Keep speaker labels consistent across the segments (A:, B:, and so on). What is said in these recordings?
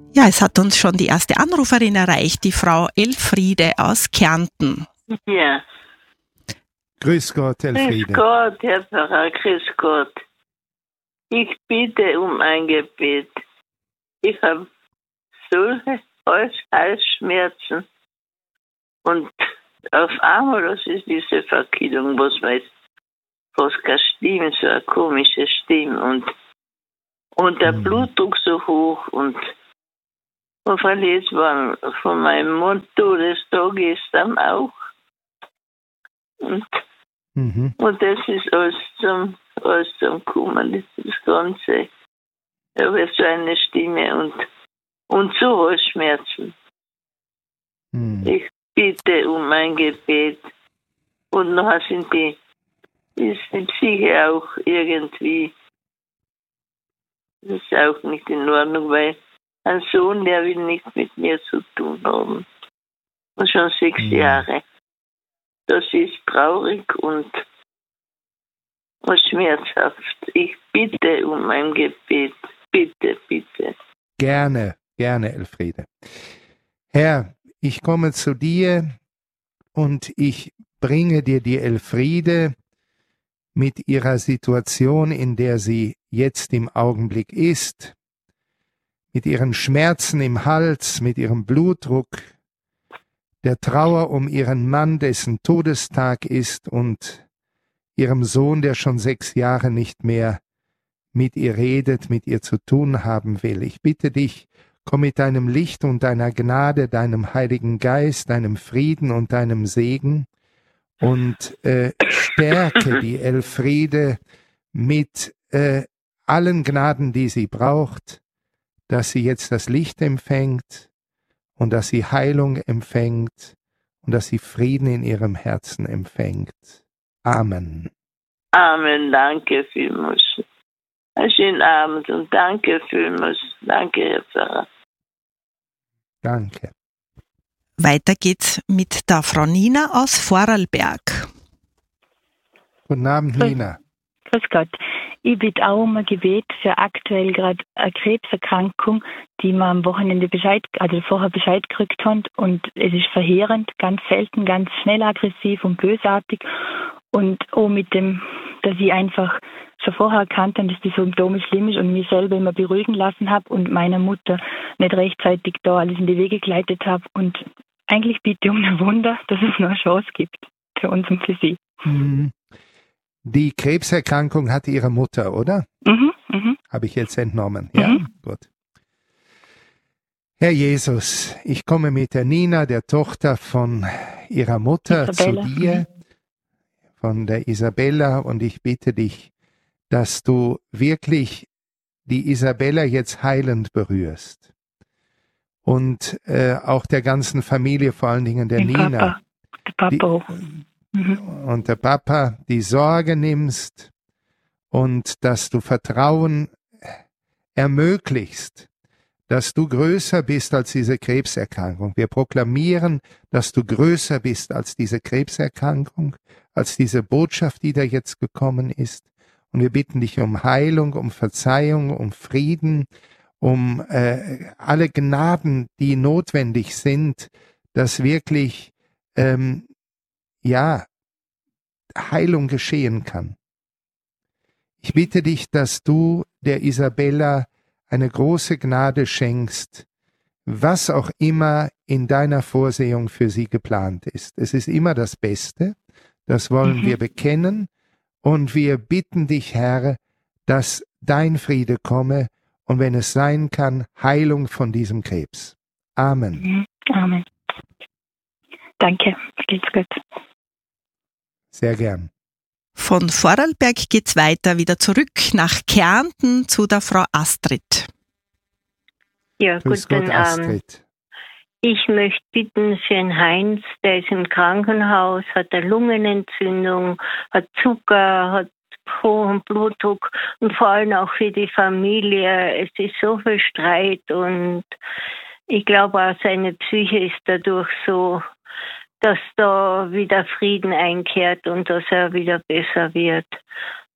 A: Ja, es hat uns schon die erste Anruferin erreicht, die Frau Elfriede aus Kärnten.
B: Ja.
C: Grüß Gott, Elfriede.
B: Grüß Gott, Herr Pfarrer, grüß Gott. Ich bitte um ein Gebet. Ich habe solche Halsschmerzen und auf einmal, das ist diese Verkühlung, was weiß, fast keine Stimme, so eine komische Stimme und der Blutdruck so hoch und verletzt worden von meinem Mann, Todestag gestern auch. Und das ist alles zum Kommen, das Ganze. Ich habe so eine Stimme und so Halsschmerzen. Ich bitte um ein Gebet. Und nachher ist die Psyche auch irgendwie, das ist auch nicht in Ordnung, weil ein Sohn, der will nichts mit mir zu tun haben. Und schon 6 Jahre. Das ist traurig und schmerzhaft. Ich bitte um ein Gebet. Bitte, bitte.
C: Gerne, Elfriede. Herr, ich komme zu dir und ich bringe dir die Elfriede mit ihrer Situation, in der sie jetzt im Augenblick ist, mit ihren Schmerzen im Hals, mit ihrem Blutdruck, der Trauer um ihren Mann, dessen Todestag ist, und ihrem Sohn, der schon 6 Jahre nicht mehr mit ihr redet, mit ihr zu tun haben will. Ich bitte dich, komm mit deinem Licht und deiner Gnade, deinem Heiligen Geist, deinem Frieden und deinem Segen und stärke die Elfriede mit allen Gnaden, die sie braucht, dass sie jetzt das Licht empfängt und dass sie Heilung empfängt und dass sie Frieden in ihrem Herzen empfängt. Amen.
B: Amen, danke vielmals. Einen schönen Abend und danke vielmals. Danke, Herr Pfarrer.
C: Danke.
A: Weiter geht's mit der Frau Nina aus Vorarlberg.
C: Guten Abend, Nina.
D: Grüß Gott. Ich bitte auch um ein Gebet für aktuell gerade eine Krebserkrankung, die man am Wochenende vorher Bescheid gekriegt hat. Und es ist verheerend, ganz selten, ganz schnell aggressiv und bösartig. Und auch mit dem, dass ich einfach schon vorher erkannt habe, dass die Symptome schlimm ist und mich selber immer beruhigen lassen habe und meiner Mutter nicht rechtzeitig da alles in die Wege geleitet habe. Und eigentlich bitte ich um ein Wunder, dass es noch eine Chance gibt für uns und für sie.
C: Die Krebserkrankung hatte ihre Mutter, oder? Habe ich jetzt entnommen. Ja, gut. Herr Jesus, ich komme mit der Nina, der Tochter von ihrer Mutter,
D: Isabella,
C: zu dir, von der Isabella, und ich bitte dich, dass du wirklich die Isabella jetzt heilend berührst. Und auch der ganzen Familie, vor allen Dingen der Nina.
D: Der Papa auch.
C: Und der Papa die Sorge nimmst und dass du Vertrauen ermöglichst, dass du größer bist als diese Krebserkrankung. Wir proklamieren, dass du größer bist als diese Krebserkrankung, als diese Botschaft, die da jetzt gekommen ist. Und wir bitten dich um Heilung, um Verzeihung, um Frieden, um alle Gnaden, die notwendig sind, dass wirklich Heilung geschehen kann. Ich bitte dich, dass du der Isabella eine große Gnade schenkst, was auch immer in deiner Vorsehung für sie geplant ist. Es ist immer das Beste, das wollen wir bekennen, und wir bitten dich, Herr, dass dein Friede komme und wenn es sein kann, Heilung von diesem Krebs. Amen.
D: Amen. Danke, geht's gut.
C: Sehr gern.
A: Von Vorarlberg geht's weiter wieder zurück nach Kärnten zu der Frau Astrid.
E: Ja,
C: Grüß
E: guten
C: Gott,
E: Abend.
C: Astrid.
E: Ich möchte bitten für den Heinz, der ist im Krankenhaus, hat eine Lungenentzündung, hat Zucker, hat hohen Blutdruck und vor allem auch für die Familie. Es ist so viel Streit und ich glaube auch seine Psyche ist dadurch so, dass da wieder Frieden einkehrt und dass er wieder besser wird.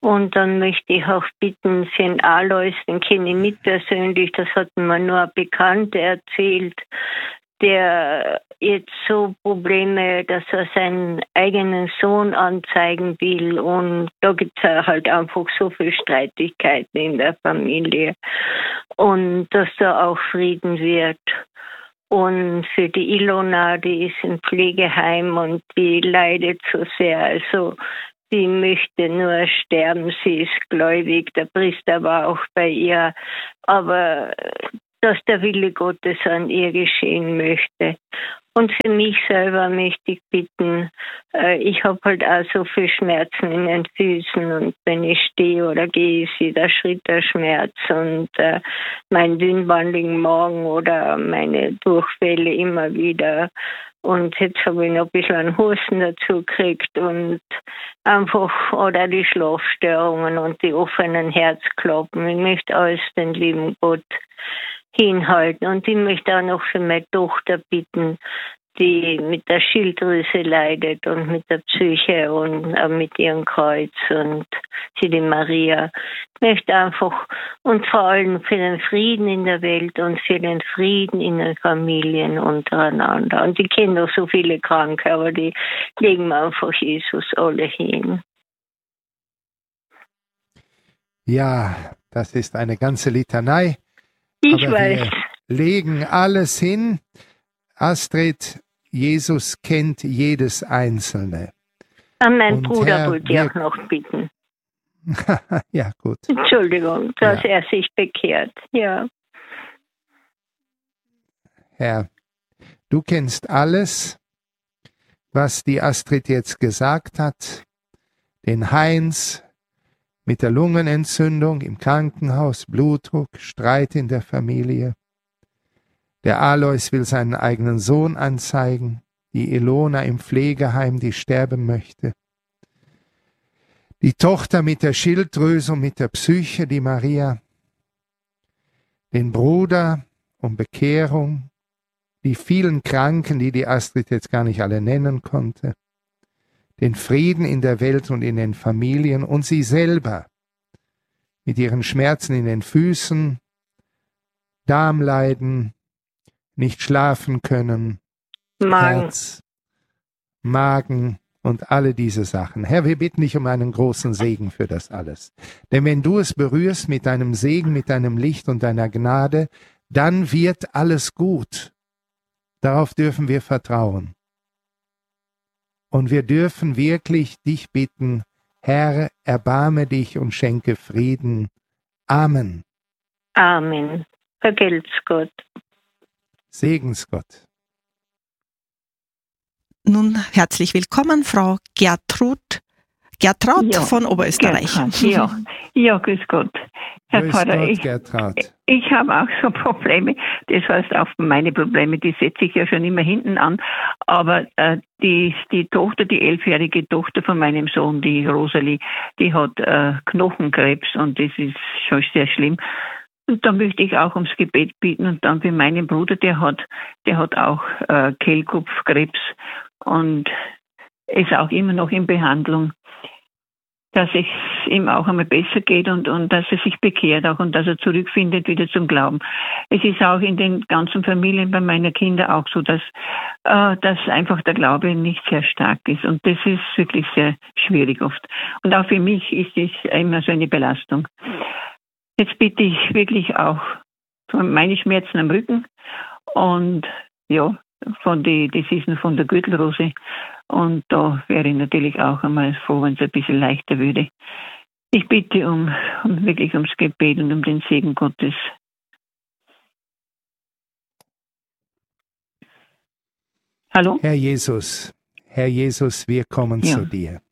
E: Und dann möchte ich auch bitten für den Alois, den kenne ich nicht persönlich, das hat mir nur eine Bekannte erzählt, der jetzt so Probleme, dass er seinen eigenen Sohn anzeigen will. Und da gibt es halt einfach so viele Streitigkeiten in der Familie. Und dass da auch Frieden wird. Und für die Ilona, die ist im Pflegeheim und die leidet so sehr. Also sie möchte nur sterben, sie ist gläubig, der Priester war auch bei ihr. Aber dass der Wille Gottes an ihr geschehen möchte. Und für mich selber möchte ich bitten, ich habe halt auch so viel Schmerzen in den Füßen und wenn ich stehe oder gehe, ist jeder Schritt der Schmerz und mein dünnwandigen Magen oder meine Durchfälle immer wieder. Und jetzt habe ich noch ein bisschen einen Husten dazu gekriegt und einfach, oder die Schlafstörungen und die offenen Herzklappen. Ich möchte alles den lieben Gott hinhalten. Und ich möchte auch noch für meine Tochter bitten, die mit der Schilddrüse leidet und mit der Psyche und mit ihrem Kreuz und sie, die Maria. Ich möchte einfach und vor allem für den Frieden in der Welt und für den Frieden in den Familien untereinander. Und ich kenne noch so viele Kranke, aber die legen mir einfach Jesus alle hin.
C: Ja, das ist eine ganze Litanei.
E: Ich
C: aber
E: weiß.
C: Wir legen alles hin. Astrid, Jesus kennt jedes Einzelne.
E: An meinen
C: Und
E: Bruder
C: Herr,
E: wollte ich auch noch bitten.
C: Ja, gut.
E: Entschuldigung, dass er sich bekehrt. Ja.
C: Herr, du kennst alles, was die Astrid jetzt gesagt hat. Den Heinz mit der Lungenentzündung im Krankenhaus, Blutdruck, Streit in der Familie. Der Alois will seinen eigenen Sohn anzeigen, die Ilona im Pflegeheim, die sterben möchte. Die Tochter mit der Schilddrüse und mit der Psyche, die Maria. Den Bruder um Bekehrung, die vielen Kranken, die Astrid jetzt gar nicht alle nennen konnte. Den Frieden in der Welt und in den Familien und sie selber mit ihren Schmerzen in den Füßen, Darmleiden, nicht schlafen können, Herz, Magen und alle diese Sachen. Herr, wir bitten dich um einen großen Segen für das alles. Denn wenn du es berührst mit deinem Segen, mit deinem Licht und deiner Gnade, dann wird alles gut. Darauf dürfen wir vertrauen. Und wir dürfen wirklich dich bitten, Herr, erbarme dich und schenke Frieden. Amen.
E: Amen. Vergelt's Gott.
C: Segens Gott.
A: Nun herzlich willkommen, Frau Gertraud von Oberösterreich.
F: Gertraud, ja, grüß Gott. Herr
C: Grüß
F: Pfarrer,
C: Gott, Gertraud.
F: ich habe auch so Probleme. Das heißt, auf meine Probleme, die setze ich ja schon immer hinten an. Aber die Tochter, die 11-jährige Tochter von meinem Sohn, die Rosalie, die hat Knochenkrebs und das ist schon sehr schlimm. Und da möchte ich auch ums Gebet bitten. Und dann für meinen Bruder, der hat auch Kehlkopfkrebs und ist auch immer noch in Behandlung, dass es ihm auch einmal besser geht und dass er sich bekehrt auch und dass er zurückfindet wieder zum Glauben. Es ist auch in den ganzen Familien bei meinen Kindern auch so, dass einfach der Glaube nicht sehr stark ist und das ist wirklich sehr schwierig oft. Und auch für mich ist es immer so eine Belastung. Jetzt bitte ich wirklich auch meine Schmerzen am Rücken und ja, das ist von der Gürtelrose. Und da wäre ich natürlich auch einmal froh, wenn es ein bisschen leichter würde. Ich bitte wirklich ums Gebet und um den Segen Gottes. Hallo?
C: Herr Jesus, wir kommen zu dir.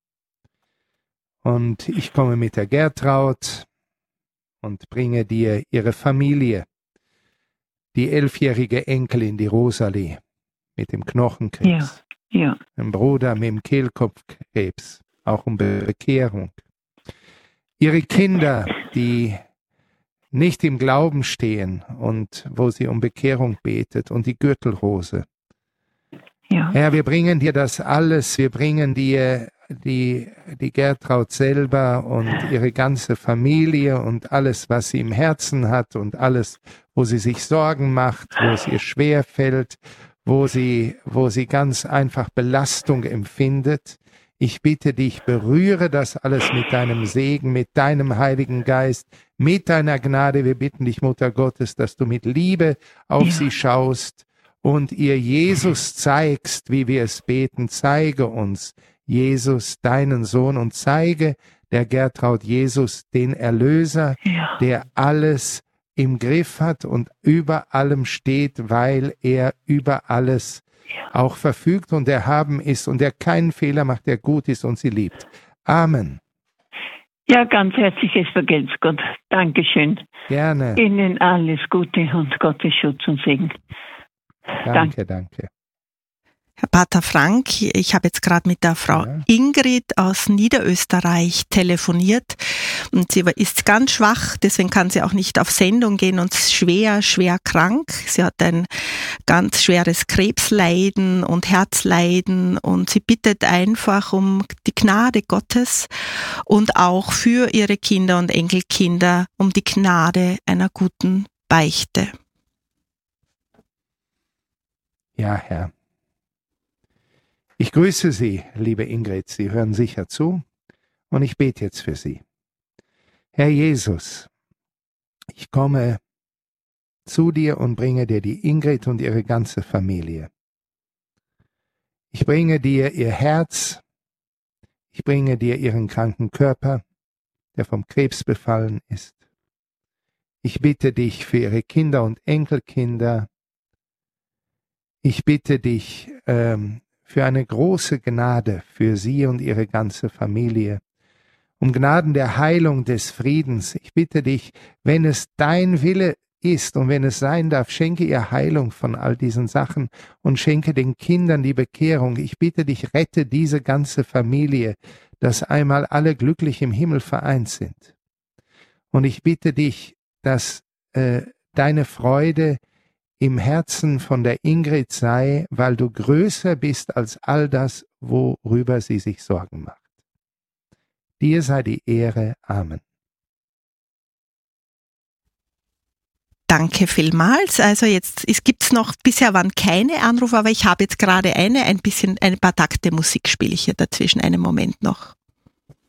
C: Und ich komme mit der Gertraud und bringe dir ihre Familie, die 11-jährige Enkelin, die Rosalie, mit dem Knochenkrebs.
F: Ja.
C: Ein Bruder mit dem Kehlkopfkrebs, auch um Bekehrung. Ihre Kinder, die nicht im Glauben stehen und wo sie um Bekehrung betet und die Gürtelrose. Ja. Herr, wir bringen dir das alles, wir bringen dir die Gertraud selber und ihre ganze Familie und alles, was sie im Herzen hat und alles, wo sie sich Sorgen macht, wo es ihr schwer fällt, wo sie ganz einfach Belastung empfindet. Ich bitte dich, berühre das alles mit deinem Segen, mit deinem Heiligen Geist, mit deiner Gnade. Wir bitten dich, Mutter Gottes, dass du mit Liebe auf sie schaust und ihr Jesus zeigst, wie wir es beten. Zeige uns, Jesus, deinen Sohn, und zeige der Gertraud Jesus, den Erlöser, der alles im Griff hat und über allem steht, weil er über alles auch verfügt und erhaben ist und der keinen Fehler macht, der gut ist und sie liebt. Amen.
F: Ja, ganz herzliches Vergelt's Gott. Dankeschön.
C: Gerne.
F: Ihnen alles Gute und Gottes Schutz und Segen.
C: Danke.
A: Herr Pater Frank, ich habe jetzt gerade mit der Frau Ingrid aus Niederösterreich telefoniert und sie ist ganz schwach, deswegen kann sie auch nicht auf Sendung gehen und schwer krank. Sie hat ein ganz schweres Krebsleiden und Herzleiden und sie bittet einfach um die Gnade Gottes und auch für ihre Kinder und Enkelkinder um die Gnade einer guten Beichte.
C: Ja, Herr. Ich grüße Sie, liebe Ingrid, Sie hören sicher zu und ich bete jetzt für Sie. Herr Jesus, ich komme zu dir und bringe dir die Ingrid und ihre ganze Familie. Ich bringe dir ihr Herz, ich bringe dir ihren kranken Körper, der vom Krebs befallen ist. Ich bitte dich für ihre Kinder und Enkelkinder. Ich bitte dich für eine große Gnade für sie und ihre ganze Familie, um Gnaden der Heilung, des Friedens. Ich bitte dich, wenn es dein Wille ist und wenn es sein darf, schenke ihr Heilung von all diesen Sachen und schenke den Kindern die Bekehrung. Ich bitte dich, rette diese ganze Familie, dass einmal alle glücklich im Himmel vereint sind. Und ich bitte dich, dass deine Freude im Herzen von der Ingrid sei, weil du größer bist als all das, worüber sie sich Sorgen macht. Dir sei die Ehre. Amen.
A: Danke vielmals. Also jetzt, bisher waren keine Anrufe, aber ich habe jetzt gerade ein paar Takte Musik spiele ich hier dazwischen, einen Moment noch.